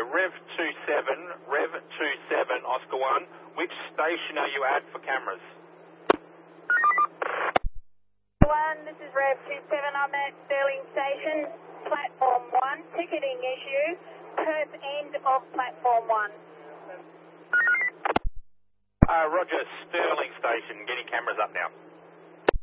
Rev 27, Oscar 1. Which station are you at for cameras? 1, this is Rev 27. I'm at Stirling Station, Platform 1. Ticketing issue, Perth end of Platform 1. Roger, Stirling Station. Getting cameras up now.